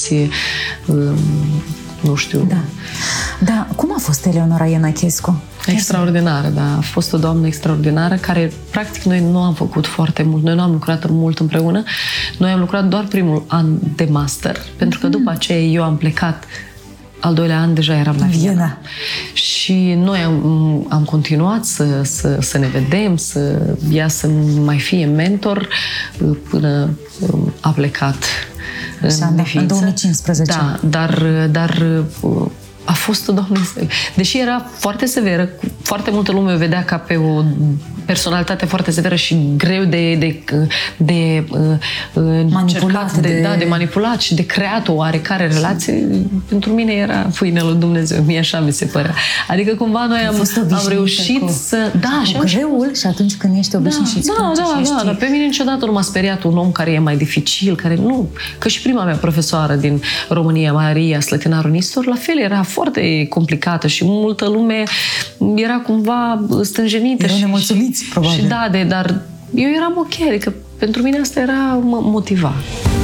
alți, nu știu... Da. Da. Cum a fost Eleonora Ienachescu? Extraordinară, da. A fost o doamnă extraordinară care, practic, noi nu am făcut foarte mult. Noi nu am lucrat mult împreună. Noi am lucrat doar primul an de master, pentru că după aceea eu am plecat. Al doilea an deja eram la Viena. Și noi am continuat să ne vedem, ea să mai fie mentor până a plecat în 2015. Da, dar a fost o doamnă, deși era foarte severă, foarte multă lume o vedea ca pe o personalitate foarte severă și greu de manipulat, de manipulat și de creat o oarecare relație. Pentru mine era fâinea lui Dumnezeu, mie așa mi se părea. Adică cumva noi am reușit să... Da, cu greul și atunci când ești obișnuit și dar pe mine niciodată nu m-a speriat un om care e mai dificil, care nu... Că și prima mea profesoară din România, Maria Slătinaru Nistor, la fel era foarte complicată și multă lume era cumva stânjenită. Erau nemulțumiți, probabil. Și dar eu eram ok, adică pentru mine asta era, mă motiva.